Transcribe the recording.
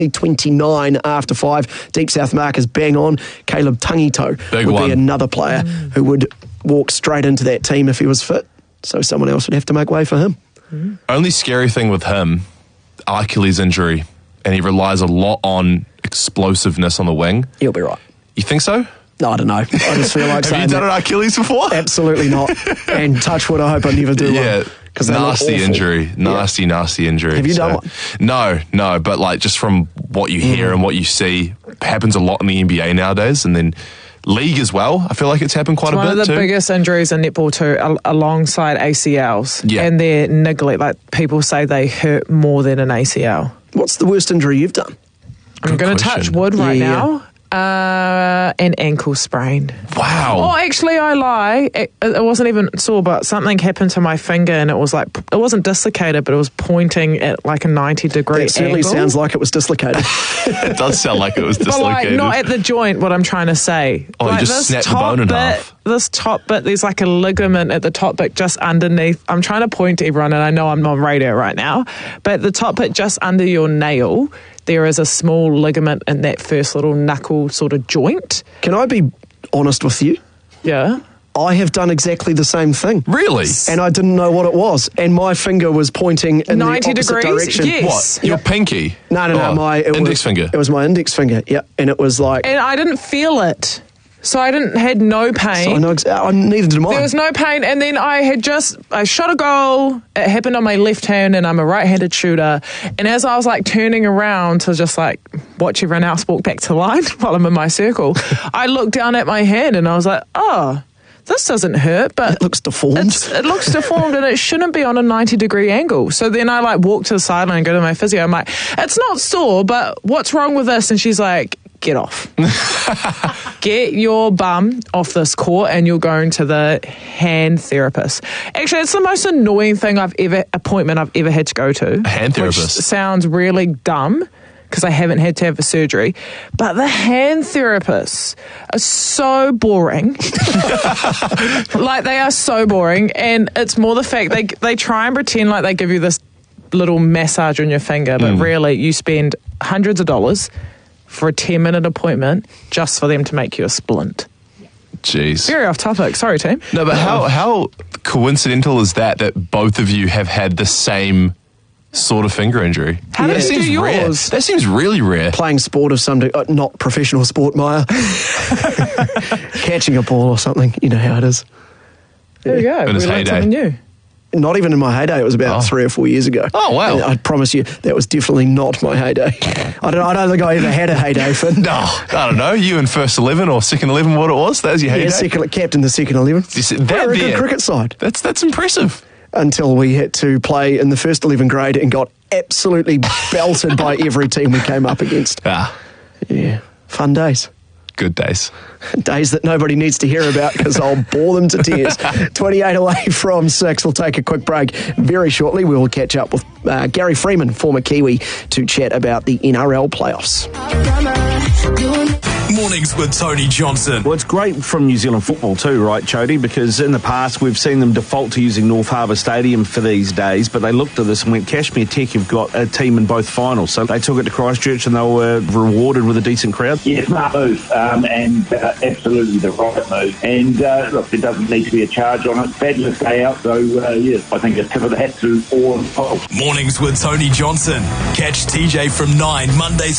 29 after 5. Deep South markers bang on. Caleb Tangito would be another player who would walk straight into that team if he was fit. So someone else would have to make way for him. Only scary thing with him, Achilles injury, and he relies a lot on explosiveness on the wing. He'll be right. You think so? No, I don't know. I just feel like saying Have you done an Achilles before? Absolutely not. And touch wood, I hope I never do one. Because nasty injury. Nasty injury. Have you done one? No, but like just from what you hear and what you see, it happens a lot in the NBA nowadays, and then league as well. I feel like it's happened quite a bit too. One of the biggest injuries in netball too, alongside ACLs. Yeah. And they're niggly. Like people say they hurt more than an ACL. What's the worst injury you've done? I'm going to touch wood right now. An ankle sprain. Wow. Oh, actually, I lie. It wasn't even sore, but something happened to my finger, and it was like, it wasn't dislocated, but it was pointing at like a 90-degree angle. It certainly sounds like it was dislocated. It does sound like it was dislocated. But like, not at the joint, what I'm trying to say. Oh, like you just snapped the bone in half. This top bit, there's like a ligament at the top bit just underneath. I'm trying to point to everyone, and I know I'm on radio right now, but the top bit just under your nail, there is a small ligament in that first little knuckle sort of joint. Can I be honest with you? Yeah. I have done exactly the same thing. Really? And I didn't know what it was. And my finger was pointing in 90 the opposite degrees? direction. Yes. What? Your pinky? No, my index finger. It was my index finger, yeah. And it was like... And I didn't feel it. So I had no pain. Neither did mine. There was no pain, and then I shot a goal. It happened on my left hand, and I'm a right-handed shooter. And as I was like turning around to just like watch everyone else walk back to line while I'm in my circle, I looked down at my hand and I was like, oh, this doesn't hurt, but it looks deformed. It looks deformed, and it shouldn't be on a 90-degree angle. So then I like walk to the sideline and go to my physio. I'm like, it's not sore, but what's wrong with this? And she's like, get off. Get your bum off this court, and you're going to the hand therapist. Actually, it's the most annoying appointment I've ever had to go to. A hand therapist? Which sounds really dumb because I haven't had to have a surgery. But the hand therapists are so boring. Like, they are so boring. And it's more the fact they try and pretend like they give you this little massage on your finger, but really you spend hundreds of dollars for a 10-minute appointment just for them to make you a splint. Jeez. Very off topic. Sorry, team. No, but how coincidental is that both of you have had the same sort of finger injury? How did you do yours? Rare. That seems really rare. Playing sport of some not professional sport, Maya. Catching a ball or something. You know how it is. There you go. In his heyday. Something new. Not even in my heyday. It was about 3 or 4 years ago. Oh, wow. And I promise you, that was definitely not my heyday. I don't think I ever had a heyday, Finn. No, I don't know. You in first 11 or second 11, what it was? That was your heyday? Yeah, captain the second 11. We're a good cricket side. That's impressive. Until we had to play in the first 11 grade and got absolutely belted by every team we came up against. Yeah, fun days. Good days. Days that nobody needs to hear about because I'll bore them to tears. 28 away from 6. We'll take a quick break. Very shortly, we will catch up with Gary Freeman, former Kiwi, to chat about the NRL playoffs. Mornings with Tony Johnson. Well, it's great from New Zealand football too, right, Chody? Because in the past we've seen them default to using North Harbour Stadium for these days, but they looked at this and went, Kashmir Tech have got a team in both finals. So they took it to Christchurch and they were rewarded with a decent crowd. Yeah, smart move, and absolutely the right move. And look, there doesn't need to be a charge on it. Fabulous day out, so I think a tip of the hat to all involved. Mornings with Tony Johnson. Catch TJ from 9 Mondays